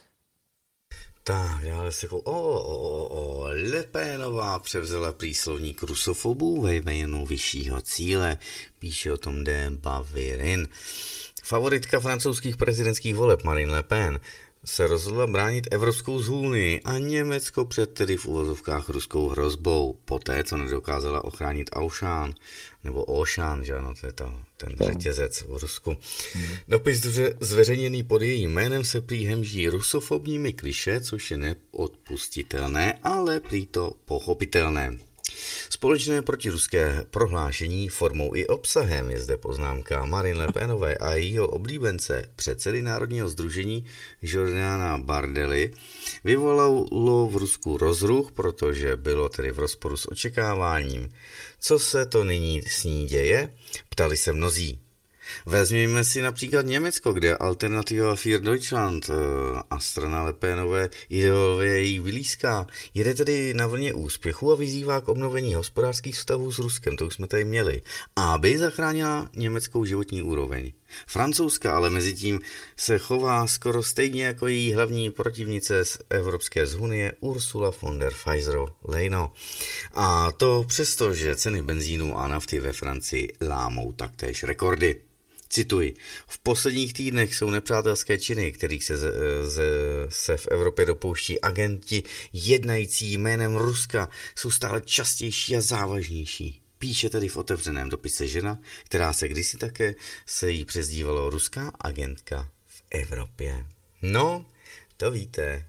Tak, dále se o, o, o, o, Le Penová převzala prý slovník rusofobů ve jménu vyššího cíle, píše o tom de Bavirin. Favoritka francouzských prezidentských voleb Marine Le Pen se rozhodla bránit Evropskou unii a Německo před tedy v uvozovkách ruskou hrozbou, poté, co nedokázala ochránit Auchan, nebo Ošan, že ano, to je to, ten řetězec v Rusku. Hmm. Dopis zveřejněný pod jejím jménem se prý hemží rusofobními kliše, což je neodpustitelné, ale prý to pochopitelné. Společné protiruské prohlášení formou i obsahem, je zde poznámka Marine Le Penové a jejího oblíbence, předsedy Národního sdružení Jordana Bardely, vyvolalo v Rusku rozruch, protože bylo tedy v rozporu s očekáváním. Co se to nyní s ní děje? Ptali se mnozí. Vezměme si například Německo, kde Alternativa für Deutschland a strana Le Penové ideově jí vylíská. Jede tedy na vlně úspěchu a vyzývá k obnovení hospodářských vztahů s Ruskem, to už jsme tady měli, aby zachránila německou životní úroveň. Francouzska ale mezi tím se chová skoro stejně jako její hlavní protivnice z Evropské unie Ursula von der Leyen. A to přesto, že ceny benzínu a nafty ve Francii lámou taktéž rekordy. Cituji, v posledních týdnech jsou nepřátelské činy, kterých se, se, se v Evropě dopouští agenti jednající jménem Ruska, jsou stále častější a závažnější. Píše tedy v otevřeném dopise žena, která se kdysi také se jí přezdívalo ruská agentka v Evropě. No, to víte,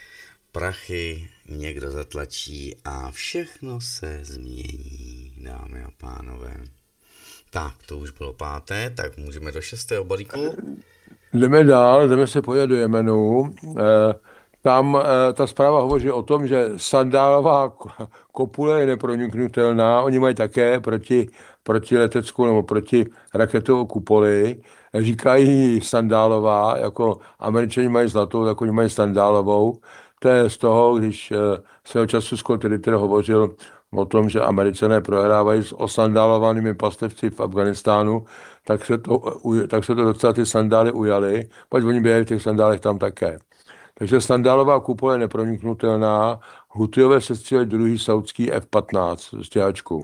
prachy někdo zatlačí a všechno se změní, dámy a pánové. Tak, to už bylo páté, tak můžeme do šestého balíku. Jdeme dál, jdeme se podívat do Jemenu. Tam ta zpráva hovoří o tom, že sandálová kopule je neproniknutelná. Oni mají také proti, proti leteckou nebo proti raketovou kupoli. Říkají sandálová, jako Američani mají zlatou, tak oni mají sandálovou. To je z toho, když svého času Scott Ritter hovořil o tom, že Američané prohrávají s osandálovanými pastevci v Afganistánu, tak se to, tak se to docela ty sandály ujaly, pojď oni běhají v těch sandálech tam také. Takže sandálová kupole je neproniknutelná, Hutijové sestřelili druhý saudský F patnáct stíhačku.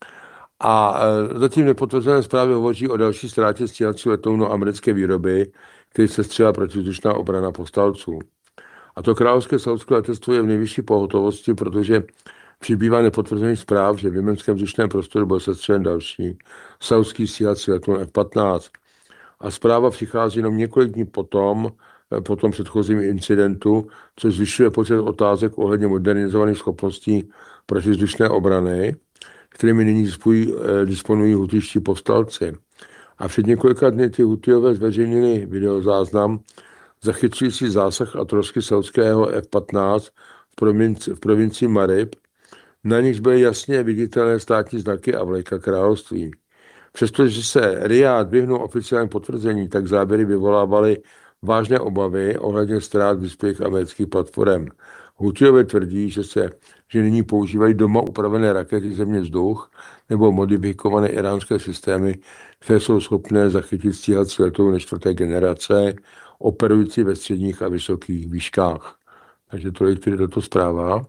A zatím nepotvrzené zprávy hovoří o další ztrátě stíhacího letounu americké výroby, který se střelila protivzdušná obrana povstalců. A to královské saudské letectvo je v nejvyšší pohotovosti, protože Přibývá nepotvrzených zpráv, že v jemenském vzdušném prostoru byl sestřelen další saudský stíhací letoun F patnáct. A zpráva přichází jenom několik dní potom, po tom předchozím incidentu, což zvyšuje počet otázek ohledně modernizovaných schopností protivzdušné obrany, kterými nyní disponují hutiští povstalci. A před několika dny ty Hutiové zveřejnili videozáznam zachycující zásah a trosky saudského F patnáct v provincii, v provincii Marib, na nichž byly jasně viditelné státní znaky a vlajka království. Přestože se Riád vyhnul oficiálním potvrzení, tak záběry vyvolávaly vážné obavy ohledně ztrát vyspělých amerických platform. Hutiové tvrdí, že se že nyní používají doma upravené rakety země vzduch nebo modifikované iránské systémy, které jsou schopné zachytit stíhací letouny čtvrté generace, operující ve středních a vysokých výškách. Takže tolik tedy tato zpráva.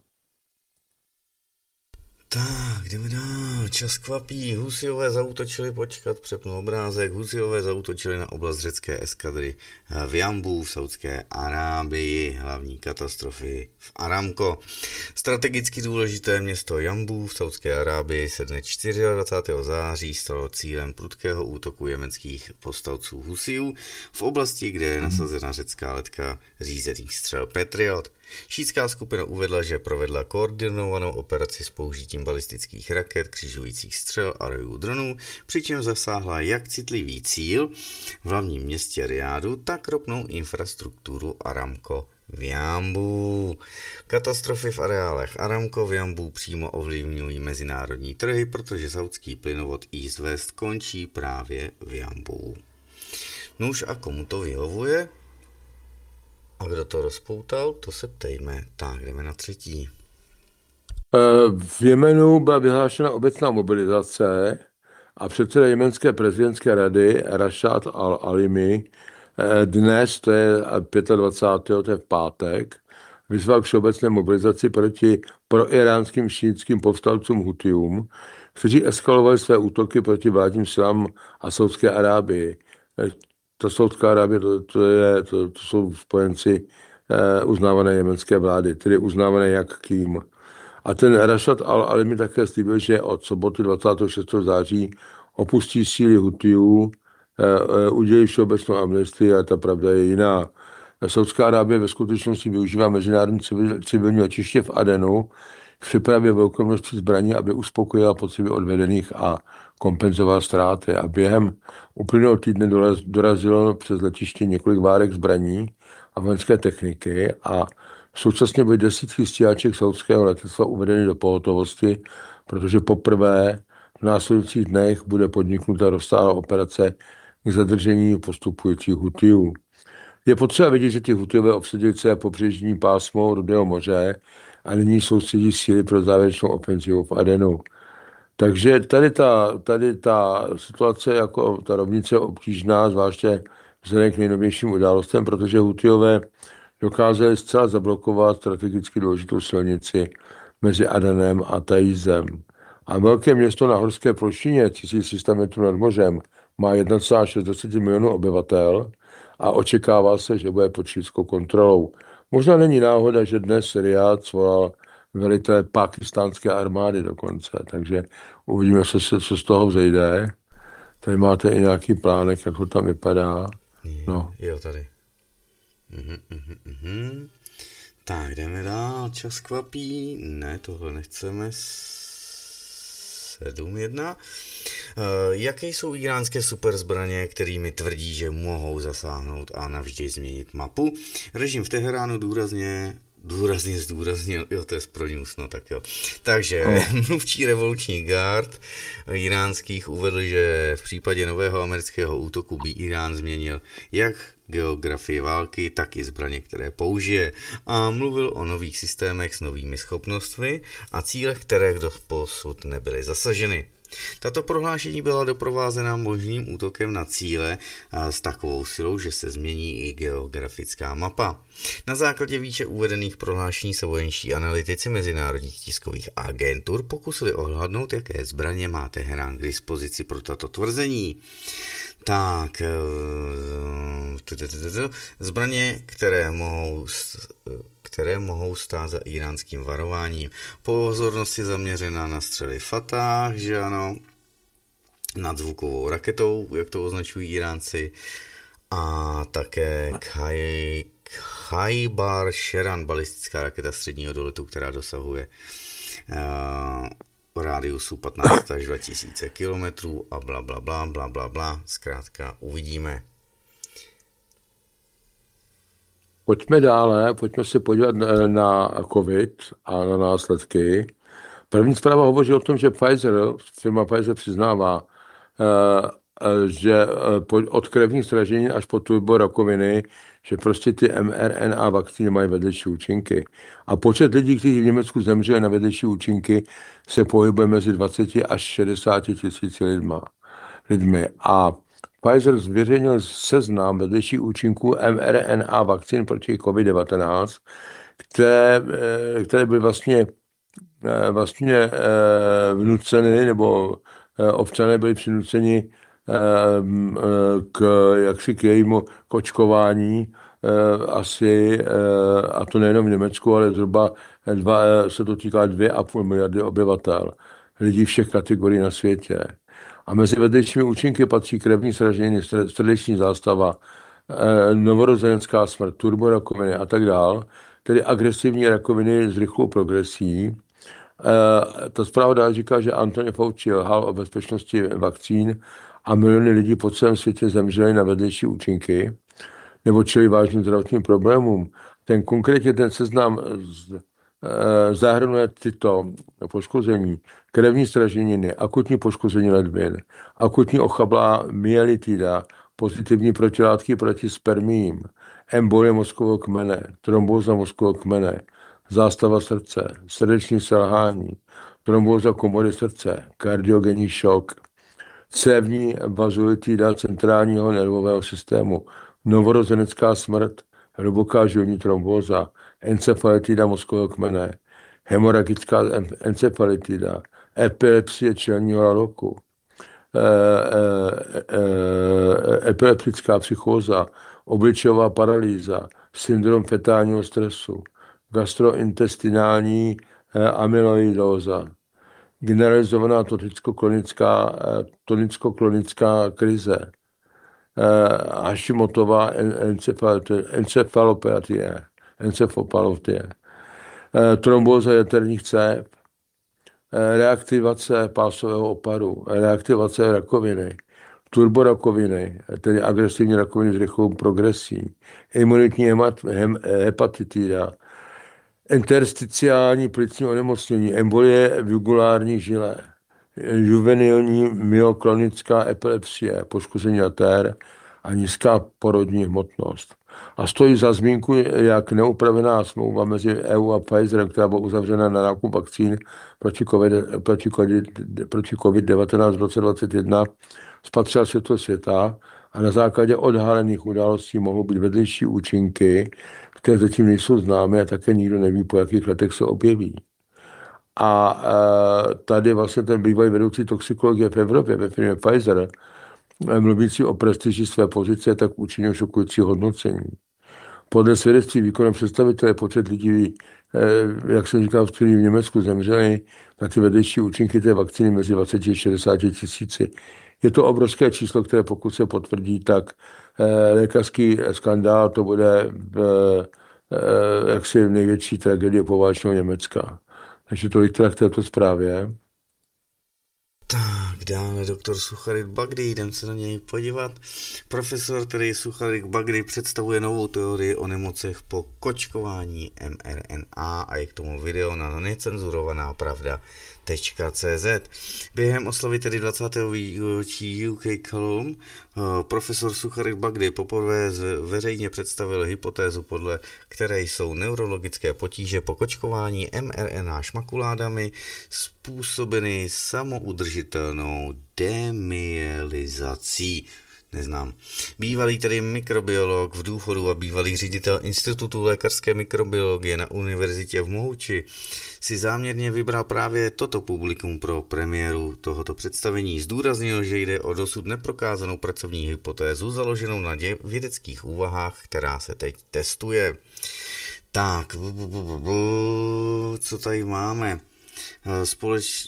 Tak, jdeme dál. Čas kvapí. Husijové zaútočili, počkat, přepnu obrázek. Husijové zaútočili na oblast řecké eskadry v Jambu v Saudské Arábii. Hlavní katastrofy v Aramco. Strategicky důležité město Jambu v Saudské Arábii se dne dvacátého čtvrtého září stalo cílem prudkého útoku jemenských povstalců Husijů v oblasti, kde je nasazena řecká letka řízených střel Patriot. Šítská skupina uvedla, že provedla koordinovanou operaci s použitím balistických raket, křižujících střel a rojů dronů, přičemž zasáhla jak citlivý cíl v hlavním městě Riádu, tak ropnou infrastrukturu Aramco v Jambu. Katastrofy v areálech Aramco v Jambu přímo ovlivňují mezinárodní trhy, protože saudský plynovod East West končí právě v Jambu. Nuž a komu to vyhovuje? A kdo to rozpoutal, to se ptejme. Tak, jdeme na třetí. V Jemenu byla vyhlášena obecná mobilizace a předseda jemenské prezidentské rady Rashad al-Alimi dnes, to je dvacátého pátého to je v pátek, vyzval k všeobecné mobilizaci proti proiránským šíitským povstalcům Hutijům, kteří eskalovali své útoky proti vládním silám a Saudské Arábii. Ta Saudská Arábie, to, to, je, to, to jsou spojenci eh, uznávané jemenské vlády, tedy uznávané jak kým. A ten Rashad al-Alimi také slíbil, že od soboty dvacátého šestého září opustí síly Hutijů, eh, udělí všeobecnou amnestii, a ta pravda je jiná. Saudská Arábie ve skutečnosti využívá mezinárodní civil, civilní letiště v Adenu v přepravě velké množství zbraní, aby uspokojila potřeby odvedených a kompenzoval ztráty. A během uplynulého týdne dorazilo přes letiště několik várek zbraní a vojenské techniky a současně byly desítky stíhaček saudského letectva uvedeny do pohotovosti, protože poprvé v následujících dnech bude podniknuta rozsáhlá operace k zadržení postupujících Hutijů. Je potřeba vidět, že ti Hutijové obsadili celé pobřežní pásmo Rudého moře a nyní soustředí síly pro závěrečnou ofenzivu v Adenu. Takže tady ta, tady ta situace, jako ta rovnice je obtížná, zvláště vzhledem k nejnovějším událostem, protože Hutijové dokázali zcela zablokovat strategicky důležitou silnici mezi Adenem a Taizem. A velké město na horské plošině tisíc tři sta metrů nad mořem má jedna celá šest milionů obyvatel a očekává se, že bude pod šíitskou kontrolou. Možná není náhoda, že dnes Riád svolal velitele pákistánské armády dokonce, takže uvidíme, co, se, co z toho vzejde. Tady máte i nějaký plánek, jak to tam vypadá. No. Jo, tady. Uhum, uhum, uhum. Tak, jdeme dál, čas kvapí. Ne, tohle nechceme. sedm jedna. Uh, jaké jsou iránské superzbraně, kterými tvrdí, že mohou zasáhnout a navždy změnit mapu? Režim v Teheránu důrazně důrazně zdůraznil, jo, to je pro news, no tak jo. Takže oh. mluvčí revoluční gard iránských uvedl, že v případě nového amerického útoku by Irán změnil jak geografii války, tak i zbraně, které použije. A mluvil o nových systémech s novými schopnostmi a cílech, které doposud nebyly zasaženy. Tato prohlášení byla doprovázena možným útokem na cíle s takovou silou, že se změní i geografická mapa. Na základě výše uvedených prohlášení se vojenští analytici mezinárodních tiskových agentur pokusili odhadnout, jaké zbraně má Teherán k dispozici pro tato tvrzení. Tak, zbraně, které mohou které mohou stát za íránským varováním. Pozornost je zaměřená na střely Fatah, že ano, nad zvukovou raketou, jak to označují Iránci, a také Khai, Khajbar Sheran, balistická raketa středního doletu, která dosahuje uh, rádiusu patnáct až dva tisíce kilometrů a bla, bla, bla, bla, bla, bla. Zkrátka uvidíme. Pojďme dále, pojďme se podívat na, na COVID a na následky. První zpráva hovoří o tom, že Pfizer, firma Pfizer přiznává, že od krevních sraženin až po turbo rakoviny, že prostě ty mRNA vakcíny mají vedlejší účinky. A počet lidí, kteří v Německu zemřeli na vedlejší účinky, se pohybuje mezi dvacet až šedesát tisíci lidma, lidmi. A Pfizer zveřejnil seznam vedlejších účinků mRNA vakcín proti covid devatenáct, které, které byly vlastně, vlastně vnuceny, nebo občané byli přinuceni k, jaksi k jejímu kočkování, asi, a to nejenom v Německu, ale zhruba dva, se to týká dvě a půl miliardy obyvatel, lidí všech kategorií na světě. A mezi vedlejšími účinky patří krevní sraženiny, srdeční zástava, novorozenská smrt, turborakoviny a tak dále, tedy agresivní rakoviny s rychlou progresí. Ta zpráva dál říká, že Anthony Fauci lhal o bezpečnosti vakcín a miliony lidí po celém světě zemřeli na vedlejší účinky nebo čili vážným zdravotním problémům. Ten konkrétně ten seznam zahrnuje tyto poškození: krevní sraženiny, akutní poškození ledvin, akutní ochablá myelitida, pozitivní protilátky proti spermiím, embolie mozkového kmene, trombóza mozkového kmene, zástava srdce, srdeční selhání, trombóza komory srdce, kardiogenní šok, cévní vazulitida centrálního nervového systému, novorozenecká smrt, hluboká žilní trombóza, encefalitida mozkového kmene, hemoragická encefalitida, epilepsie čelního laloku, e, e, e, epileptická psychóza, obličejová paralýza, syndrom fetálního stresu, gastrointestinální amyloidóza, generalizovaná tonicko-klonická, tonicko-klonická krize, Hashimotová encefalopatie, encefalopatie, trombóza jaterních cév, reaktivace pásového oparu, reaktivace rakoviny, turborakoviny, tedy agresivní rakoviny s rychlou progresí, imunitní hepatitida, intersticiální plicní onemocnění, embolie v jugulární žile, juvenilní myoklonická epilepsie, poškození jater a nízká porodní hmotnost. A stojí za zmínku, jak neupravená smlouva mezi E U a Pfizerem, která byla uzavřena na nákup vakcín proti COVID, proti COVID, proti covid devatenáct v roce dvacet jedna, spatřila světlo světa a na základě odhalených událostí mohou být vedlejší účinky, které zatím nejsou známé a také nikdo neví, po jakých letech se objeví. A tady vlastně ten bývalý vedoucí toxikologie v Evropě ve firmě Pfizer, mluvící o prestiži své pozice, tak učinil šokující hodnocení. Podle svědectví výkonem představitele počet lidí, jak jsem říkal, v Německu zemřeli na ty vedlejší účinky té vakcíny mezi dvacet až šedesát tisíci. Je to obrovské číslo, které pokud se potvrdí, tak lékařský skandál to bude v, jaksi největší tragédie poválečného Německa. Takže tolik teda k této zprávě. Tak, dále doktor Sucharit Bagdi, jdem se na něj podívat. Profesor, který Sucharit Bagdi představuje novou teorii o nemocech po kočkování mRNA a je k tomu video na necenzurovaná pravda tečka cé zet. Během oslavy tedy dvacátého výročí U K Column profesor Sucharit Bagdi poprvé veřejně představil hypotézu, podle které jsou neurologické potíže po kočkování mRNA šmakuládami způsobeny samoudržitelnou demyelizací. Neznám. Bývalý tedy mikrobiolog v důchodu a bývalý ředitel Institutu lékařské mikrobiologie na univerzitě v Mohuči si záměrně vybral právě toto publikum pro premiéru tohoto představení. Zdůraznil, že jde o dosud neprokázanou pracovní hypotézu založenou na vědeckých úvahách, která se teď testuje. Tak, bu, bu, bu, bu, bu, co tady máme? Společ...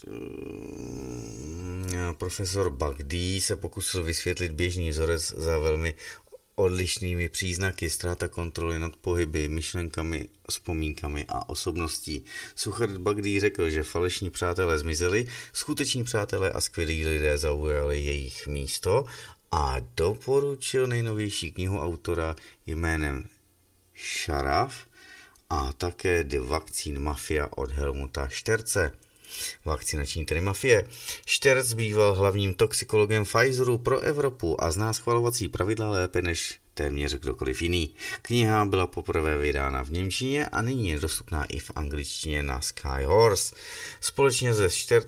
Profesor Bagdí se pokusil vysvětlit běžný vzorec za velmi odlišnými příznaky, ztráta kontroly nad pohyby, myšlenkami, vzpomínkami a osobností. Suchard Bagdí řekl, že falešní přátelé zmizeli, skuteční přátelé a skvělí lidé zaujali jejich místo a doporučil nejnovější knihu autora jménem Šaraf a také The Vaccine Mafia od Helmuta Šterce. Vakcinační tedy mafie. Šterc býval hlavním toxikologem Pfizeru pro Evropu a zná schvalovací pravidla lépe než téměř kdokoliv jiný. Kniha byla poprvé vydána v němčině a nyní je dostupná i v angličtině na Skyhorse. Společně se Štercem